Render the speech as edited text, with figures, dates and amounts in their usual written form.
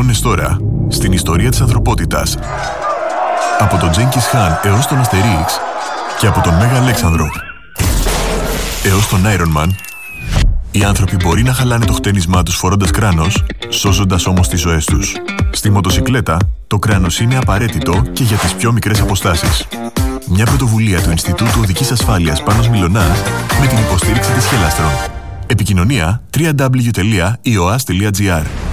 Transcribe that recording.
αγώνες τώρα στην ιστορία της ανθρωπότητας. Από τον Τζένκις Χαν έως τον Αστερίξ και από τον Μέγα Αλέξανδρο έως τον Iron Man, οι άνθρωποι μπορεί να χαλάνε το χτένισμά τους φορώντας κράνος, σώζοντας όμως τις ζωές τους. Στη μοτοσικλέτα, το κράνος είναι απαραίτητο και για τις πιο μικρές αποστάσεις. Μια πρωτοβουλία του Ινστιτούτου Οδικής Ασφάλειας Πάνος Μιλωνάς με την υποστήριξη της Χελαστρον. Επικοινωνία www.ioas.gr